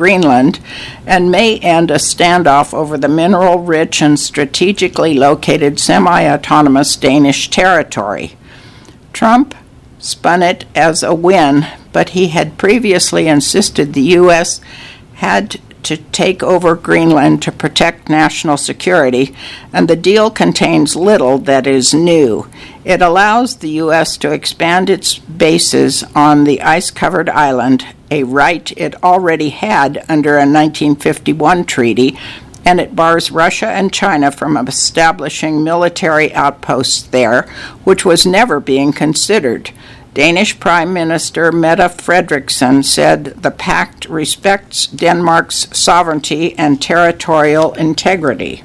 Greenland and may end a standoff over the mineral-rich and strategically located semi-autonomous Danish territory. Trump spun it as a win, but he had previously insisted the U.S. had to take over Greenland to protect national security, and the deal contains little that is new. It allows the U.S. to expand its bases on the ice-covered island, a right it already had under a 1951 treaty, and it bars Russia and China from establishing military outposts there, which was never being considered. Danish Prime Minister Mette Frederiksen said the pact respects Denmark's sovereignty and territorial integrity.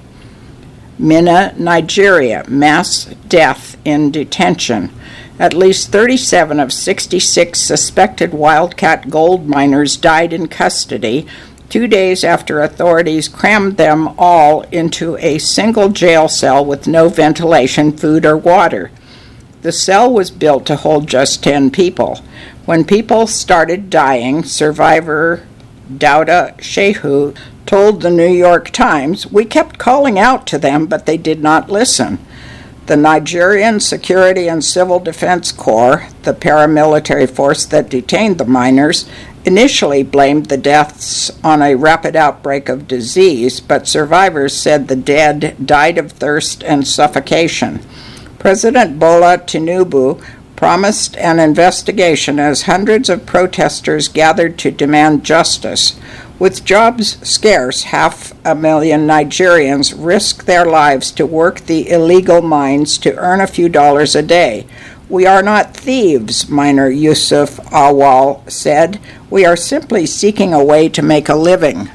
Minna, Nigeria, mass death in detention. At least 37 of 66 suspected wildcat gold miners died in custody 2 days after authorities crammed them all into a single jail cell with no ventilation, food, or water. The cell was built to hold just 10 people. When people started dying, survivor Dauda Shehu told the New York Times, "We kept calling out to them, but they did not listen." The Nigerian Security and Civil Defense Corps, the paramilitary force that detained the miners, initially blamed the deaths on a rapid outbreak of disease, but survivors said the dead died of thirst and suffocation. President Bola Tinubu promised an investigation as hundreds of protesters gathered to demand justice. With jobs scarce, 500,000 Nigerians risk their lives to work the illegal mines to earn a few dollars a day. "We are not thieves," miner Yusuf Awal said. "We are simply seeking a way to make a living."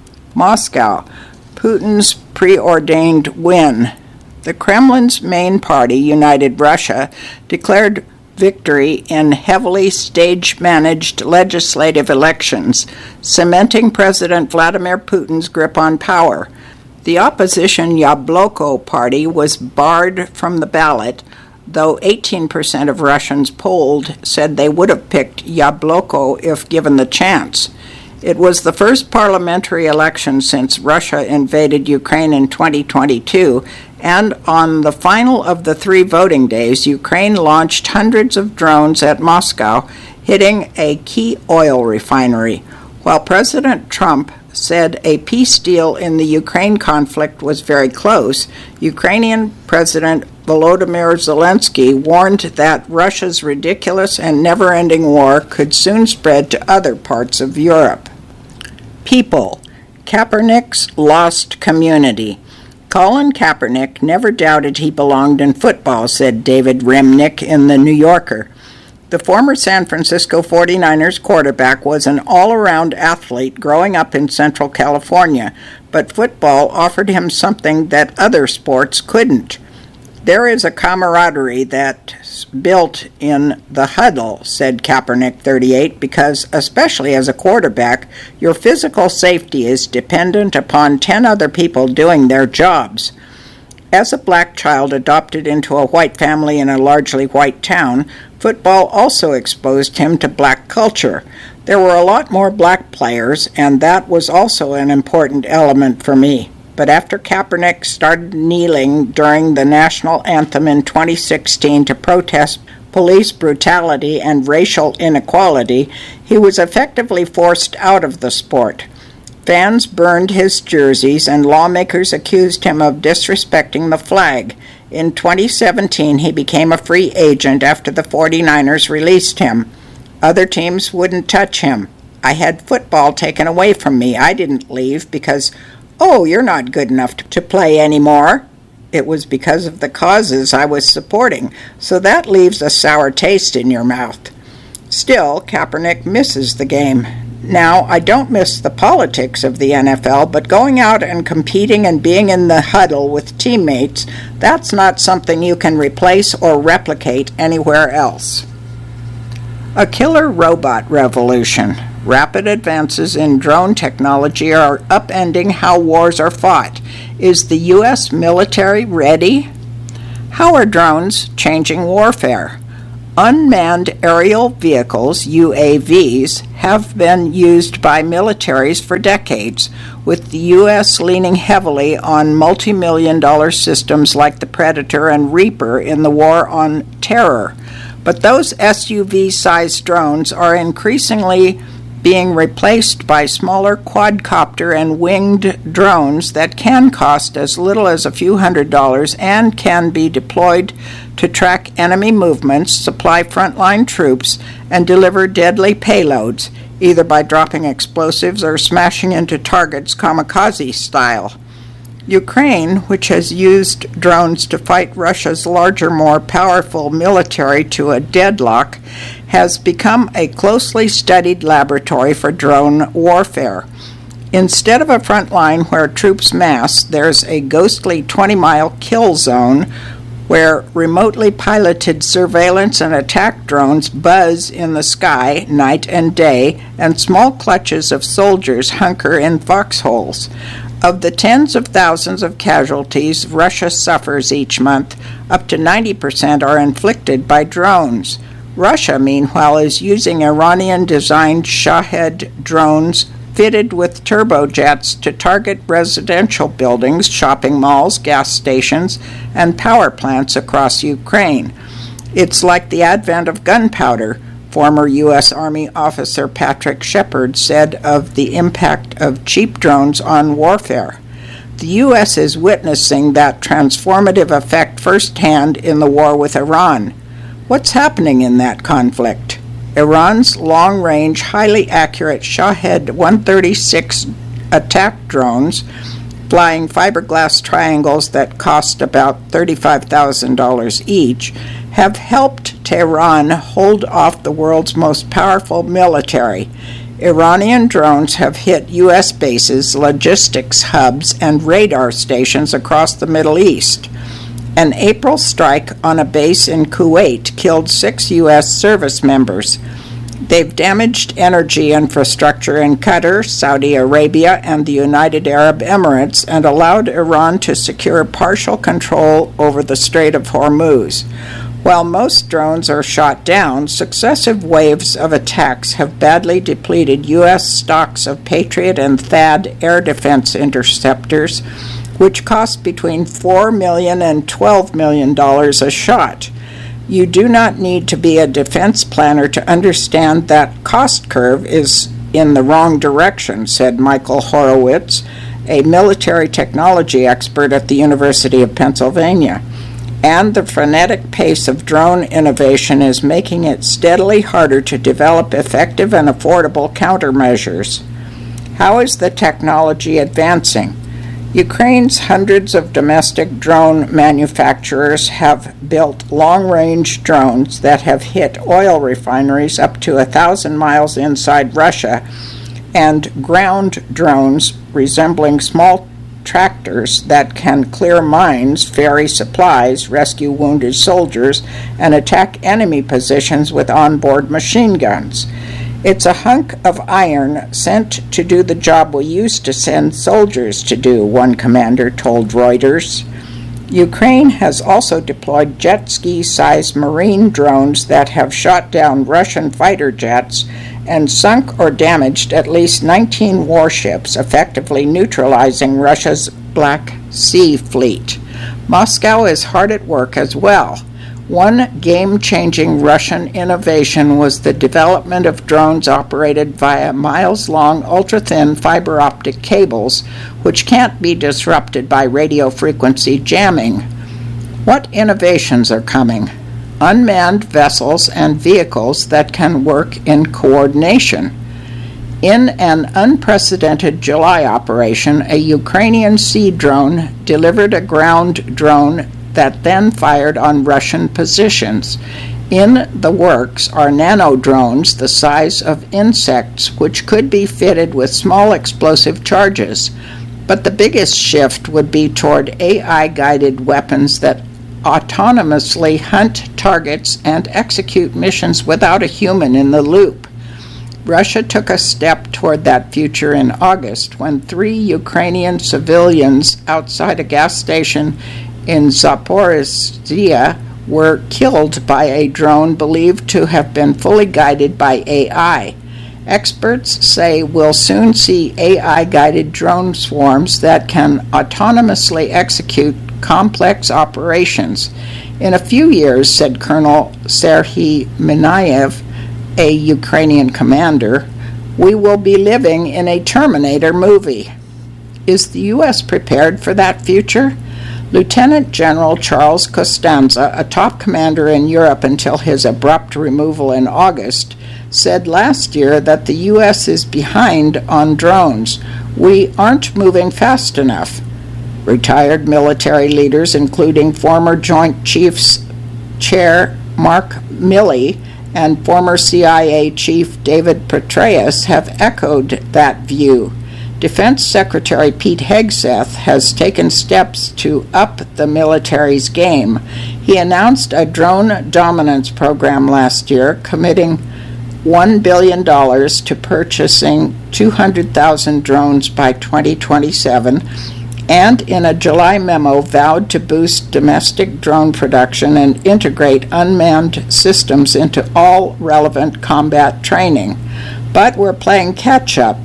Moscow, Putin's preordained win. The Kremlin's main party, United Russia, declared victory in heavily stage-managed legislative elections, cementing President Vladimir Putin's grip on power. The opposition Yabloko party was barred from the ballot, though 18% of Russians polled said they would have picked Yabloko if given the chance. It was the first parliamentary election since Russia invaded Ukraine in 2022, and on the final of the 3 voting days, Ukraine launched hundreds of drones at Moscow, hitting a key oil refinery. While President Trump said a peace deal in the Ukraine conflict was very close, Ukrainian President Volodymyr Zelensky warned that Russia's ridiculous and never-ending war could soon spread to other parts of Europe. People. Kaepernick's lost community. Colin Kaepernick never doubted he belonged in football, said David Remnick in The New Yorker. The former San Francisco 49ers quarterback was an all-around athlete growing up in Central California, but football offered him something that other sports couldn't. "There is a camaraderie that's built in the huddle," said Kaepernick, 38, because, especially as a quarterback, your physical safety is dependent upon 10 other people doing their jobs. As a black child adopted into a white family in a largely white town, football also exposed him to black culture. There were a lot more black players, and that was also an important element for me. But after Kaepernick started kneeling during the national anthem in 2016 to protest police brutality and racial inequality, he was effectively forced out of the sport. Fans burned his jerseys, and lawmakers accused him of disrespecting the flag. In 2017, he became a free agent after the 49ers released him. Other teams wouldn't touch him. "I had football taken away from me. I didn't leave because, oh, you're not good enough to play anymore." It was because of the causes I was supporting, so that leaves a sour taste in your mouth. Still, Kaepernick misses the game. Now, I don't miss the politics of the NFL, but going out and competing and being in the huddle with teammates, that's not something you can replace or replicate anywhere else. A killer robot revolution. Rapid advances in drone technology are upending how wars are fought. Is the U.S. military ready? How are drones changing warfare? Unmanned aerial vehicles, UAVs, have been used by militaries for decades, with the U.S. leaning heavily on multi-million-dollar systems like the Predator and Reaper in the war on terror. But those SUV-sized drones are increasingly being replaced by smaller quadcopter and winged drones that can cost as little as a few $100s and can be deployed to track enemy movements, supply frontline troops, and deliver deadly payloads, either by dropping explosives or smashing into targets kamikaze style. Ukraine, which has used drones to fight Russia's larger, more powerful military to a deadlock, has become a closely studied laboratory for drone warfare. Instead of a front line where troops mass, there's a ghostly 20-mile kill zone where remotely piloted surveillance and attack drones buzz in the sky night and day, and small clutches of soldiers hunker in foxholes. Of the tens of thousands of casualties Russia suffers each month, up to 90% are inflicted by drones. Russia, meanwhile, is using Iranian-designed Shahed drones fitted with turbojets to target residential buildings, shopping malls, gas stations, and power plants across Ukraine. It's like the advent of gunpowder, former U.S. Army officer Patrick Shepard said of the impact of cheap drones on warfare. The U.S. is witnessing that transformative effect firsthand in the war with Iran. What's happening in that conflict? Iran's long-range, highly accurate Shahed 136 attack drones, flying fiberglass triangles that cost about $35,000 each, have helped Tehran hold off the world's most powerful military. Iranian drones have hit U.S. bases, logistics hubs, and radar stations across the Middle East. An April strike on a base in Kuwait killed 6 U.S. service members. They've damaged energy infrastructure in Qatar, Saudi Arabia, and the United Arab Emirates and allowed Iran to secure partial control over the Strait of Hormuz. While most drones are shot down, successive waves of attacks have badly depleted U.S. stocks of Patriot and THAAD air defense interceptors, which cost between $4 million and $12 million a shot. You do not need to be a defense planner to understand that cost curve is in the wrong direction, said Michael Horowitz, a military technology expert at the University of Pennsylvania. And the frenetic pace of drone innovation is making it steadily harder to develop effective and affordable countermeasures. How is the technology advancing? Ukraine's hundreds of domestic drone manufacturers have built long-range drones that have hit oil refineries up to 1,000 miles inside Russia, and ground drones resembling small tractors that can clear mines, ferry supplies, rescue wounded soldiers, and attack enemy positions with onboard machine guns. It's a hunk of iron sent to do the job we used to send soldiers to do, one commander told Reuters. Ukraine has also deployed jet ski-sized marine drones that have shot down Russian fighter jets and sunk or damaged at least 19 warships, effectively neutralizing Russia's Black Sea fleet. Moscow is hard at work as well. One game-changing Russian innovation was the development of drones operated via miles-long ultra-thin fiber optic cables, which can't be disrupted by radio frequency jamming. What innovations are coming? Unmanned vessels and vehicles that can work in coordination. In an unprecedented July operation, a Ukrainian sea drone delivered a ground drone that then fired on Russian positions. In the works are nano-drones the size of insects, which could be fitted with small explosive charges. But the biggest shift would be toward AI-guided weapons that autonomously hunt targets and execute missions without a human in the loop. Russia took a step toward that future in August when 3 Ukrainian civilians outside a gas station in Zaporizhzhia were killed by a drone believed to have been fully guided by AI. Experts say we'll soon see AI-guided drone swarms that can autonomously execute complex operations. In a few years, said Colonel Serhiy Minayev, a Ukrainian commander, we will be living in a Terminator movie. Is the U.S. prepared for that future? Lieutenant General Charles Costanza, a top commander in Europe until his abrupt removal in August, said last year that the U.S. is behind on drones. We aren't moving fast enough. Retired military leaders, including former Joint Chiefs Chair Mark Milley and former CIA Chief David Petraeus, have echoed that view. Defense Secretary Pete Hegseth has taken steps to up the military's game. He announced a drone dominance program last year, committing $1 billion to purchasing 200,000 drones by 2027, and in a July memo vowed to boost domestic drone production and integrate unmanned systems into all relevant combat training. But we're playing catch-up.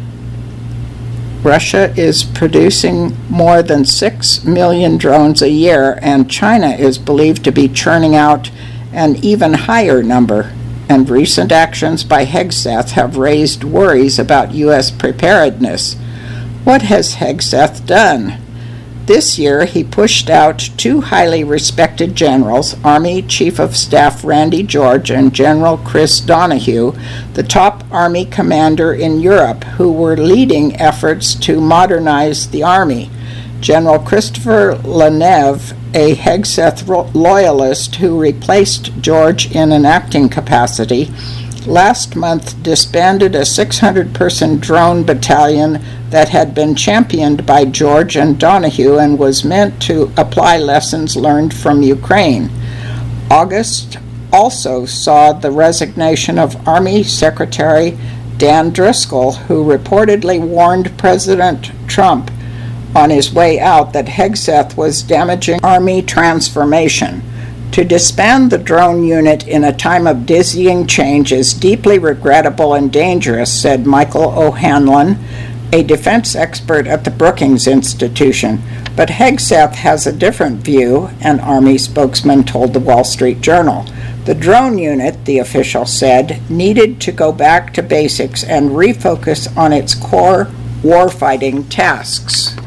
Russia is producing more than 6 million drones a year, and China is believed to be churning out an even higher number. And recent actions by Hegseth have raised worries about U.S. preparedness. What has Hegseth done? This year, he pushed out two highly respected generals, Army Chief of Staff Randy George and General Chris Donahue, the top Army commander in Europe, who were leading efforts to modernize the Army. General Christopher Leneve, a Hegseth loyalist who replaced George in an acting capacity, last month disbanded a 600-person drone battalion that had been championed by George and Donahue and was meant to apply lessons learned from Ukraine. August also saw the resignation of Army Secretary Dan Driscoll, who reportedly warned President Trump on his way out that Hegseth was damaging Army transformation. To disband the drone unit in a time of dizzying change is deeply regrettable and dangerous, said Michael O'Hanlon, a defense expert at the Brookings Institution. But Hegseth has a different view, an Army spokesman told the Wall Street Journal. The drone unit, the official said, needed to go back to basics and refocus on its core warfighting tasks.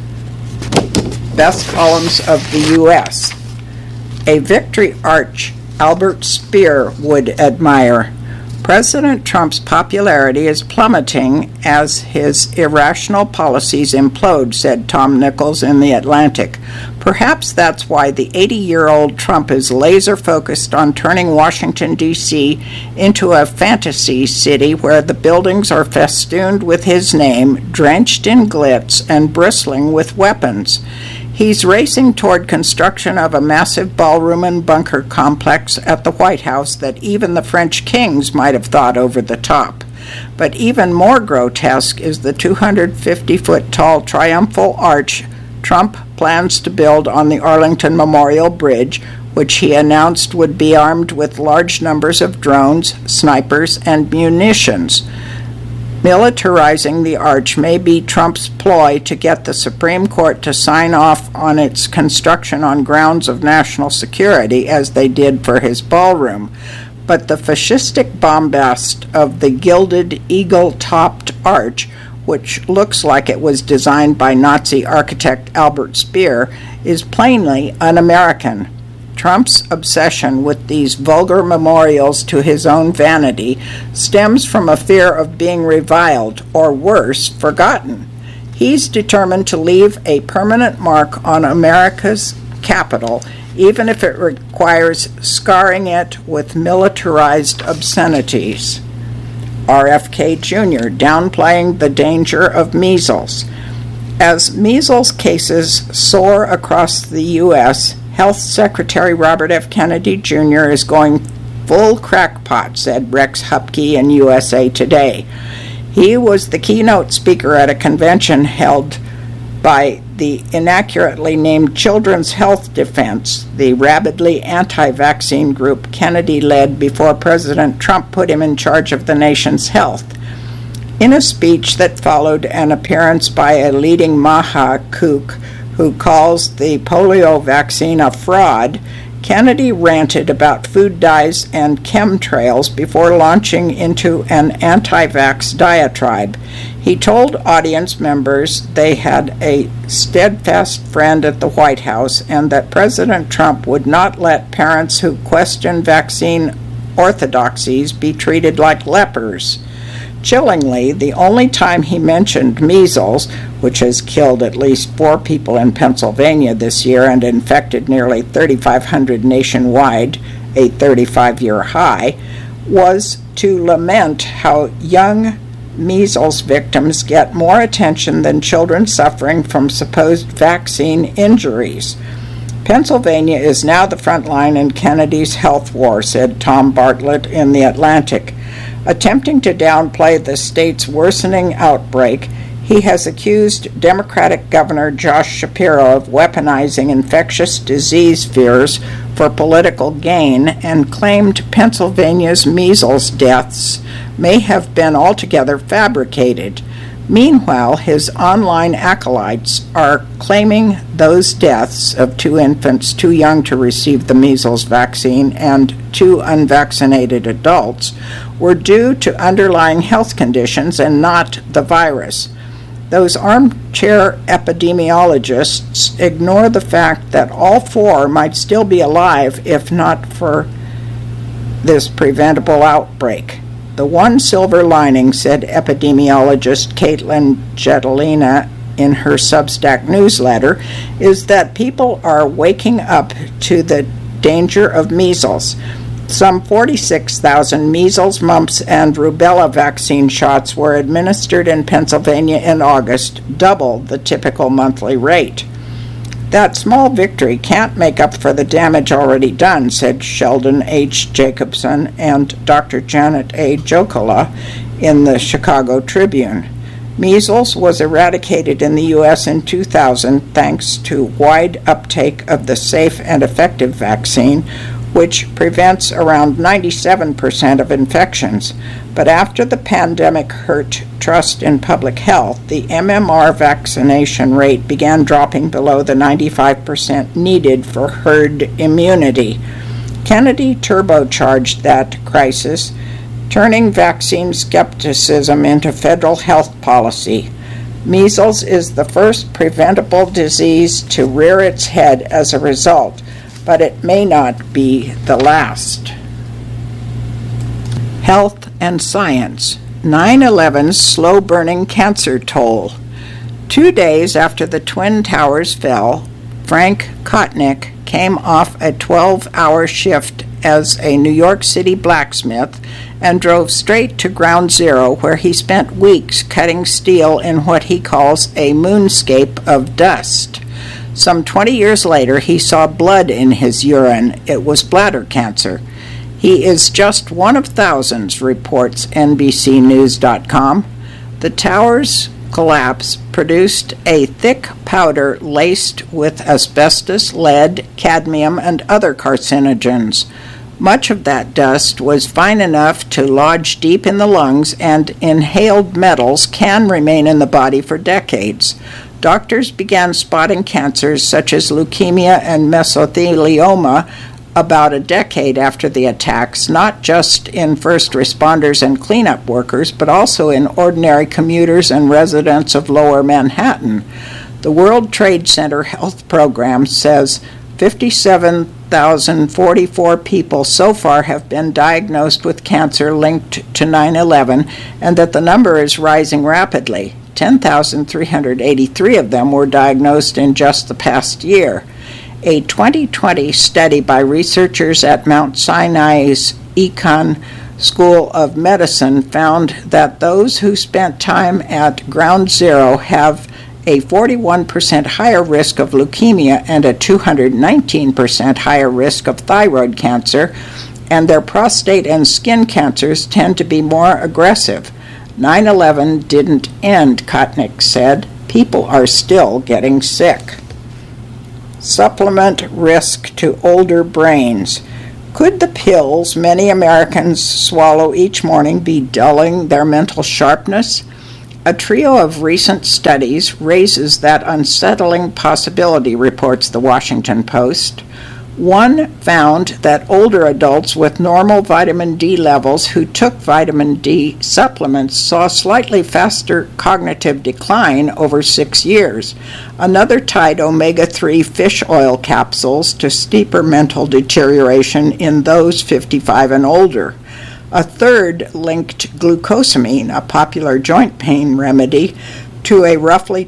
Best columns of the U.S. A victory arch Albert Speer would admire. President Trump's popularity is plummeting as his irrational policies implode, said Tom Nichols in The Atlantic. Perhaps that's why the 80-year-old Trump is laser-focused on turning Washington, D.C. into a fantasy city where the buildings are festooned with his name, drenched in glitz, and bristling with weapons. He's racing toward construction of a massive ballroom and bunker complex at the White House that even the French kings might have thought over the top. But even more grotesque is the 250-foot-tall triumphal arch Trump plans to build on the Arlington Memorial Bridge, which he announced would be armed with large numbers of drones, snipers, and munitions. Militarizing the arch may be Trump's ploy to get the Supreme Court to sign off on its construction on grounds of national security, as they did for his ballroom. But the fascistic bombast of the gilded eagle-topped arch, which looks like it was designed by Nazi architect Albert Speer, is plainly un-American. Trump's obsession with these vulgar memorials to his own vanity stems from a fear of being reviled, or worse, forgotten. He's determined to leave a permanent mark on America's capital, even if it requires scarring it with militarized obscenities. RFK Jr. downplaying the danger of measles. As measles cases soar across the U.S., Health Secretary Robert F. Kennedy Jr. is going full crackpot, said Rex Hupke in USA Today. He was the keynote speaker at a convention held by the inaccurately named Children's Health Defense, the rabidly anti-vaccine group Kennedy led before President Trump put him in charge of the nation's health. In a speech that followed an appearance by a leading Maha kook who calls the polio vaccine a fraud, Kennedy ranted about food dyes and chemtrails before launching into an anti-vax diatribe. He told audience members they had a steadfast friend at the White House and that President Trump would not let parents who question vaccine orthodoxies be treated like lepers. Chillingly, the only time he mentioned measles, which has killed at least 4 people in Pennsylvania this year and infected nearly 3,500 nationwide, a 35-year high, was to lament how young measles victims get more attention than children suffering from supposed vaccine injuries. Pennsylvania is now the front line in Kennedy's health war, said Tom Bartlett in The Atlantic. Attempting to downplay the state's worsening outbreak, he has accused Democratic Governor Josh Shapiro of weaponizing infectious disease fears for political gain and claimed Pennsylvania's measles deaths may have been altogether fabricated. Meanwhile, his online acolytes are claiming those deaths of 2 infants too young to receive the measles vaccine and 2 unvaccinated adults were due to underlying health conditions and not the virus. Those armchair epidemiologists ignore the fact that all 4 might still be alive if not for this preventable outbreak. The one silver lining, said epidemiologist Caitlin Jetelina in her Substack newsletter, is that people are waking up to the danger of measles. Some 46,000 measles, mumps, and rubella vaccine shots were administered in Pennsylvania in August, double the typical monthly rate. That small victory can't make up for the damage already done, said Sheldon H. Jacobson and Dr. Janet A. Jokola in the Chicago Tribune. Measles was eradicated in the U.S. in 2000 thanks to wide uptake of the safe and effective vaccine, which prevents around 97% of infections. But after the pandemic hurt trust in public health, the MMR vaccination rate began dropping below the 95% needed for herd immunity. Kennedy turbocharged that crisis, turning vaccine skepticism into federal health policy. Measles is the first preventable disease to rear its head as a result, but it may not be the last. Health and science. 9/11's slow-burning cancer toll. 2 days after the Twin Towers fell, Frank Kotnick came off a 12-hour shift as a New York City blacksmith and drove straight to Ground Zero, where he spent weeks cutting steel in what he calls a moonscape of dust. Some 20 years later, he saw blood in his urine. It was bladder cancer. He is just one of thousands, reports NBCNews.com. The tower's collapse produced a thick powder laced with asbestos, lead, cadmium, and other carcinogens. Much of that dust was fine enough to lodge deep in the lungs, and inhaled metals can remain in the body for decades. Doctors began spotting cancers such as leukemia and mesothelioma about a decade after the attacks, not just in first responders and cleanup workers, but also in ordinary commuters and residents of Lower Manhattan. The World Trade Center Health Program says 57,044 people so far have been diagnosed with cancer linked to 9/11, and that the number is rising rapidly. 10,383 of them were diagnosed in just the past year. A 2020 study by researchers at Mount Sinai's Icahn School of Medicine found that those who spent time at Ground Zero have a 41% higher risk of leukemia and a 219% higher risk of thyroid cancer, and their prostate and skin cancers tend to be more aggressive. 9/11 didn't end, Kotnick said. people are still getting sick. Supplement risk to older brains. Could the pills many Americans swallow each morning be dulling their mental sharpness? A trio of recent studies raises that unsettling possibility, reports the Washington Post. One found that older adults with normal vitamin D levels who took vitamin D supplements saw slightly faster cognitive decline over 6 years. Another tied omega-3 fish oil capsules to steeper mental deterioration in those 55 and older. A third linked glucosamine, a popular joint pain remedy, to a roughly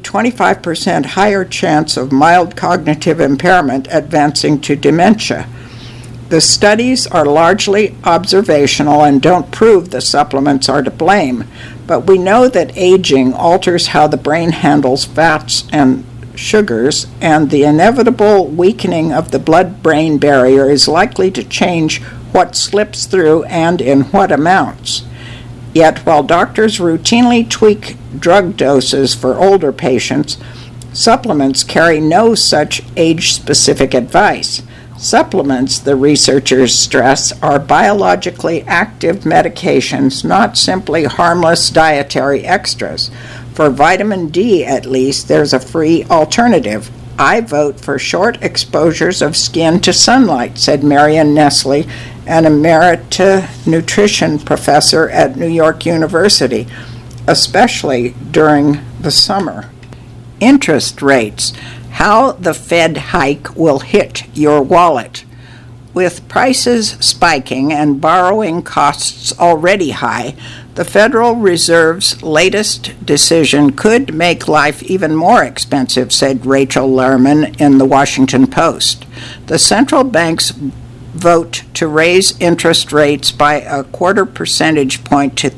25% higher chance of mild cognitive impairment advancing to dementia. The studies are largely observational and don't prove the supplements are to blame, but we know that aging alters how the brain handles fats and sugars, and the inevitable weakening of the blood-brain barrier is likely to change what slips through and in what amounts. Yet, while doctors routinely tweak drug doses for older patients, supplements carry no such age-specific advice. Supplements, the researchers stress, are biologically active medications, not simply harmless dietary extras. For vitamin D, at least, there's a free alternative. I vote for short exposures of skin to sunlight, said Marion Nestle, an emerita nutrition professor at New York University, especially during the summer. Interest rates. How the Fed hike will hit your wallet. With prices spiking and borrowing costs already high, the Federal Reserve's latest decision could make life even more expensive, said Rachel Lerman in the Washington Post. The central bank's vote to raise interest rates by a quarter percentage point to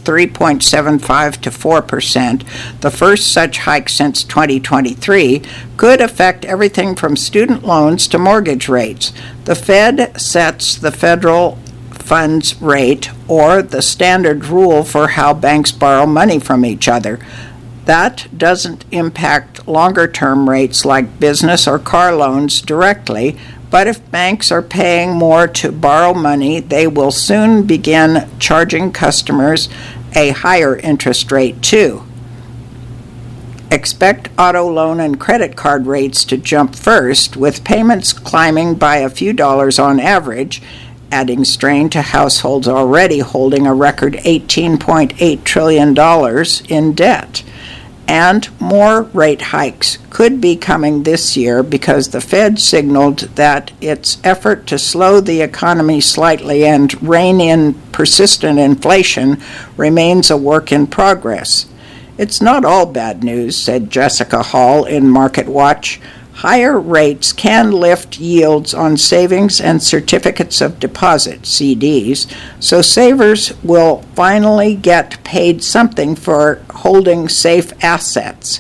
3.75 to 4%, the first such hike since 2023, could affect everything from student loans to mortgage rates. The Fed sets the federal funds rate, or the standard rule for how banks borrow money from each other. That doesn't impact longer-term rates like business or car loans directly, but if banks are paying more to borrow money, they will soon begin charging customers a higher interest rate too. Expect auto loan and credit card rates to jump first, with payments climbing by a few dollars on average, adding strain to households already holding a record $18.8 trillion in debt. And more rate hikes could be coming this year because the Fed signaled that its effort to slow the economy slightly and rein in persistent inflation remains a work in progress. It's not all bad news, said Jessica Hall in MarketWatch. Higher rates can lift yields on savings and certificates of deposit, CDs, so savers will finally get paid something for holding safe assets.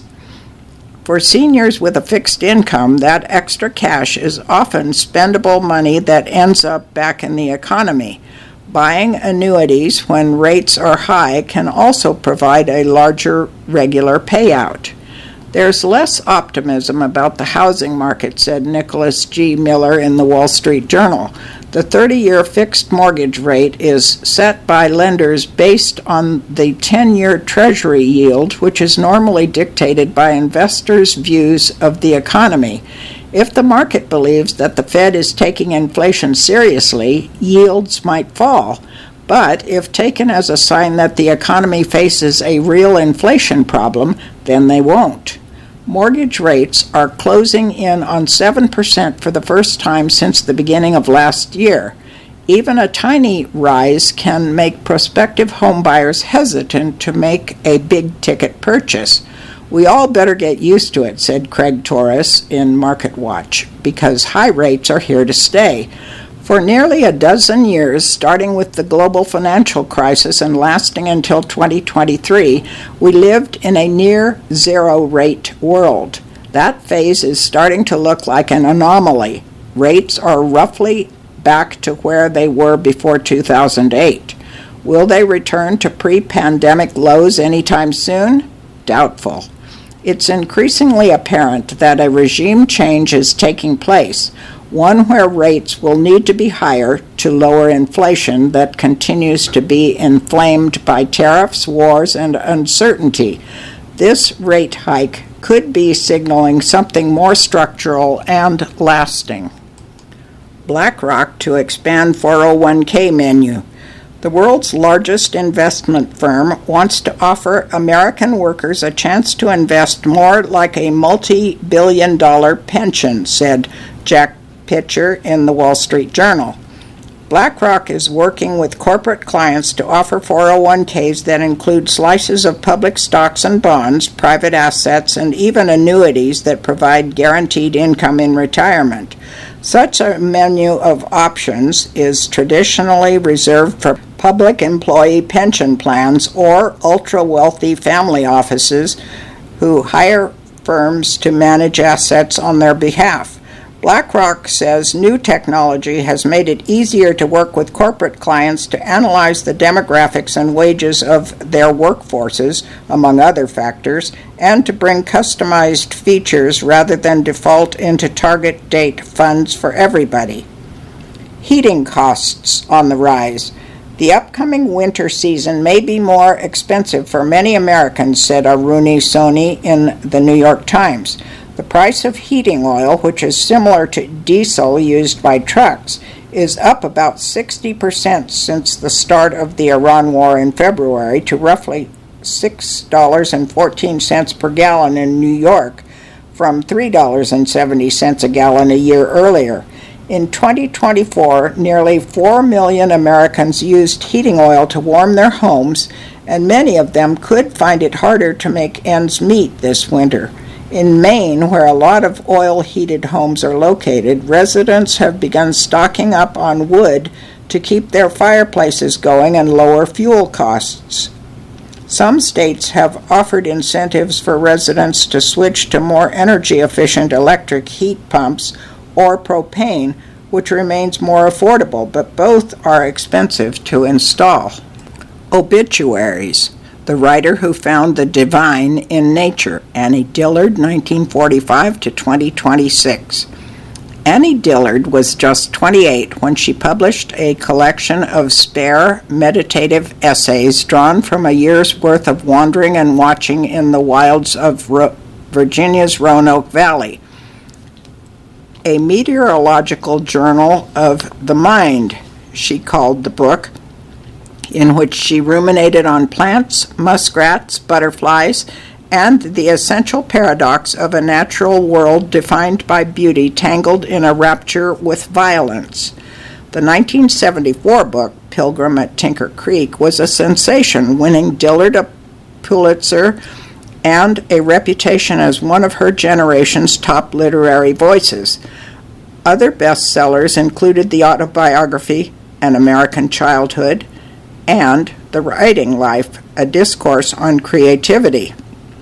For seniors with a fixed income, that extra cash is often spendable money that ends up back in the economy. Buying annuities when rates are high can also provide a larger regular payout. There's less optimism about the housing market, said Nicholas G. Miller in the Wall Street Journal. The 30-year fixed mortgage rate is set by lenders based on the 10-year Treasury yield, which is normally dictated by investors' views of the economy. If the market believes that the Fed is taking inflation seriously, yields might fall. But if taken as a sign that the economy faces a real inflation problem, then they won't. Mortgage rates are closing in on 7% for the first time since the beginning of last year. Even a tiny rise can make prospective homebuyers hesitant to make a big-ticket purchase. We all better get used to it, said Craig Torres in MarketWatch, because high rates are here to stay. For nearly a dozen years, starting with the global financial crisis and lasting until 2023, we lived in a near-zero rate world. That phase is starting to look like an anomaly. Rates are roughly back to where they were before 2008. Will they return to pre-pandemic lows anytime soon? Doubtful. It's increasingly apparent that a regime change is taking place, one where rates will need to be higher to lower inflation that continues to be inflamed by tariffs, wars, and uncertainty. This rate hike could be signaling something more structural and lasting. BlackRock to expand 401k menu. The world's largest investment firm wants to offer American workers a chance to invest more like a multi-billion-dollar pension, said Jack Pitcher in the Wall Street Journal. BlackRock is working with corporate clients to offer 401ks that include slices of public stocks and bonds, private assets, and even annuities that provide guaranteed income in retirement. Such a menu of options is traditionally reserved for public employee pension plans or ultra-wealthy family offices who hire firms to manage assets on their behalf. BlackRock says new technology has made it easier to work with corporate clients to analyze the demographics and wages of their workforces, among other factors, and to bring customized features rather than default into target date funds for everybody. Heating costs on the rise. The upcoming winter season may be more expensive for many Americans, said Aruni Soni in the New York Times. The price of heating oil, which is similar to diesel used by trucks, is up about 60% since the start of the Iran war in February to roughly $6.14 per gallon in New York from $3.70 a gallon a year earlier. In 2024, nearly 4 million Americans used heating oil to warm their homes, and many of them could find it harder to make ends meet this winter. In Maine, where a lot of oil-heated homes are located, residents have begun stocking up on wood to keep their fireplaces going and lower fuel costs. Some states have offered incentives for residents to switch to more energy-efficient electric heat pumps or propane, which remains more affordable, but both are expensive to install. Obituaries. The writer who found the divine in nature, Annie Dillard, 1945 to 2026. Annie Dillard was just 28 when she published a collection of spare, meditative essays drawn from a year's worth of wandering and watching in the wilds of Virginia's Roanoke Valley. A meteorological journal of the mind, she called the book, in which she ruminated on plants, muskrats, butterflies, and the essential paradox of a natural world defined by beauty tangled in a rapture with violence. The 1974 book, Pilgrim at Tinker Creek, was a sensation, winning Dillard a Pulitzer and a reputation as one of her generation's top literary voices. Other bestsellers included the autobiography, An American Childhood, and The Writing Life, a discourse on creativity.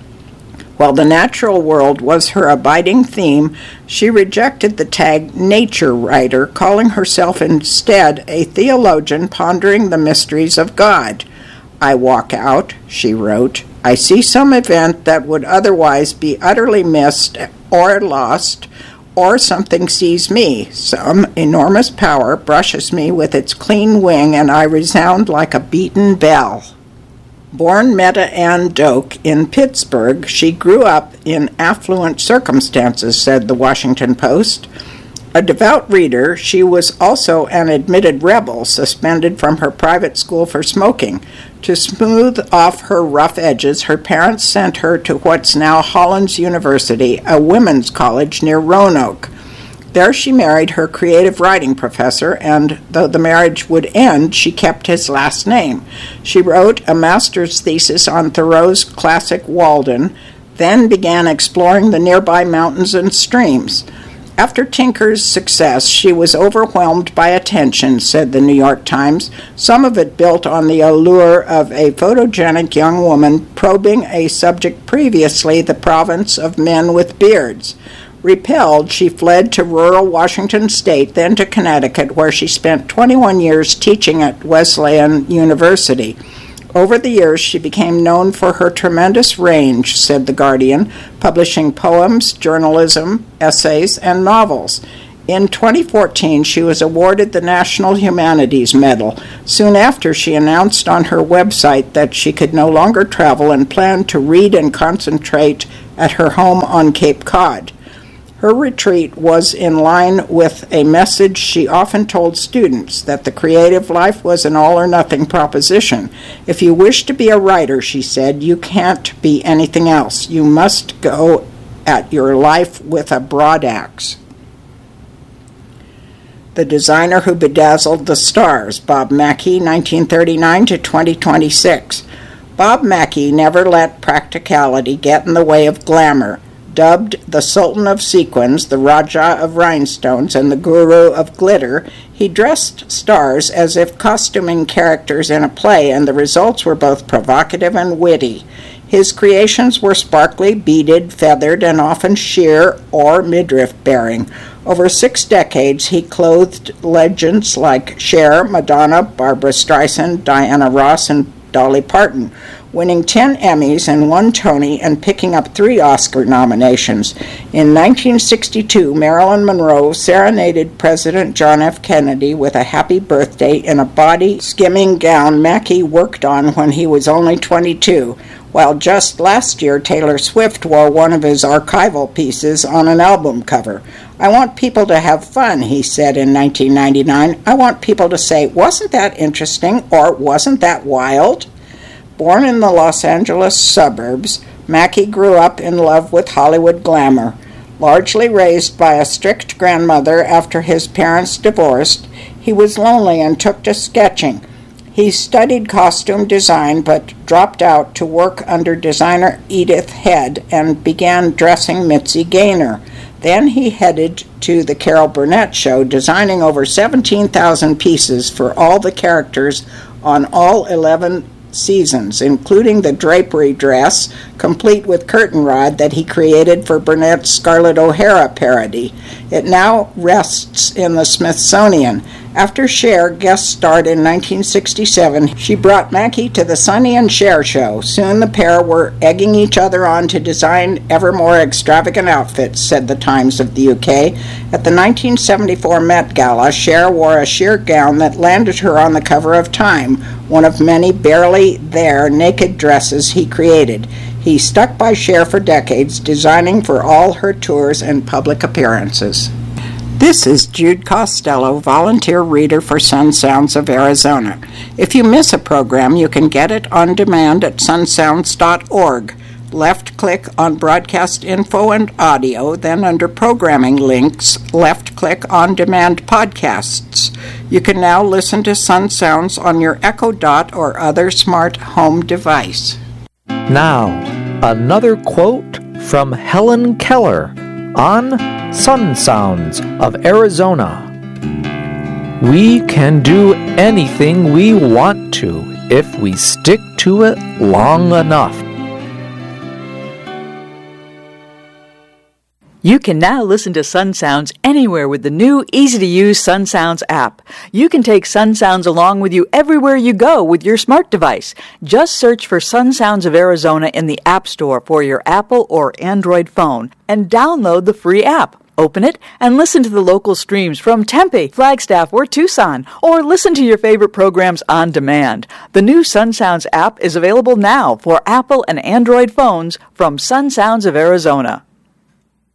While the natural world was her abiding theme, she rejected the tag nature writer, calling herself instead a theologian pondering the mysteries of God. I walk out, she wrote. I see some event that would otherwise be utterly missed or lost, or something sees me. Some enormous power brushes me with its clean wing, and I resound like a beaten bell. Born Meta Ann Doak in Pittsburgh, she grew up in affluent circumstances, said the Washington Post. A devout reader, she was also an admitted rebel, suspended from her private school for smoking. To smooth off her rough edges, her parents sent her to what's now Hollins University, a women's college near Roanoke. There she married her creative writing professor, and though the marriage would end, she kept his last name. She wrote a master's thesis on Thoreau's classic Walden, then began exploring the nearby mountains and streams. After Tinker's success, she was overwhelmed by attention, said the New York Times, some of it built on the allure of a photogenic young woman probing a subject previously the province of men with beards. Repelled, she fled to rural Washington State, then to Connecticut, where she spent 21 years teaching at Wesleyan University. Over the years, she became known for her tremendous range, said The Guardian, publishing poems, journalism, essays, and novels. In 2014, she was awarded the National Humanities Medal. Soon after, she announced on her website that she could no longer travel and planned to read and concentrate at her home on Cape Cod. Her retreat was in line with a message she often told students, that the creative life was an all-or-nothing proposition. If you wish to be a writer, she said, you can't be anything else. You must go at your life with a broad axe. The Designer Who Bedazzled the Stars, Bob Mackie, 1939 to 2026. Bob Mackie never let practicality get in the way of glamour. Dubbed the Sultan of Sequins, the Raja of Rhinestones, and the Guru of Glitter, he dressed stars as if costuming characters in a play, and the results were both provocative and witty. His creations were sparkly, beaded, feathered, and often sheer or midriff-bearing. Over 6 decades, he clothed legends like Cher, Madonna, Barbra Streisand, Diana Ross, and Dolly Parton, winning 10 Emmys and 1 Tony and picking up 3 Oscar nominations. In 1962, Marilyn Monroe serenaded President John F. Kennedy with a happy birthday in a body-skimming gown Mackie worked on when he was only 22, while just last year Taylor Swift wore one of his archival pieces on an album cover. I want people to have fun, he said in 1999. I want people to say, wasn't that interesting, or wasn't that wild? Born in the Los Angeles suburbs, Mackie grew up in love with Hollywood glamour. Largely raised by a strict grandmother after his parents divorced, he was lonely and took to sketching. He studied costume design but dropped out to work under designer Edith Head and began dressing Mitzi Gaynor. Then he headed to the Carol Burnett Show, designing over 17,000 pieces for all the characters on all 11 seasons, including the drapery dress, complete with curtain rod, that he created for Burnett's Scarlett O'Hara parody. It now rests in the Smithsonian. After Cher guest starred in 1967, she brought Mackie to the Sonny and Cher show. Soon the pair were egging each other on to design ever more extravagant outfits, said the Times of the UK. At the 1974 Met Gala, Cher wore a sheer gown that landed her on the cover of Time, one of many barely there naked dresses he created. He stuck by Cher for decades, designing for all her tours and public appearances. This is Jude Costello, volunteer reader for Sun Sounds of Arizona. If you miss a program, you can get it on demand at sunsounds.org. Left-click on Broadcast Info and Audio, then under Programming Links, left-click on Demand Podcasts. You can now listen to Sun Sounds on your Echo Dot or other smart home device. Now, another quote from Helen Keller on Sun Sounds of Arizona. We can do anything we want to if we stick to it long enough. You can now listen to Sun Sounds anywhere with the new, easy-to-use Sun Sounds app. You can take Sun Sounds along with you everywhere you go with your smart device. Just search for Sun Sounds of Arizona in the App Store for your Apple or Android phone and download the free app. Open it and listen to the local streams from Tempe, Flagstaff, or Tucson, or listen to your favorite programs on demand. The new Sun Sounds app is available now for Apple and Android phones from Sun Sounds of Arizona.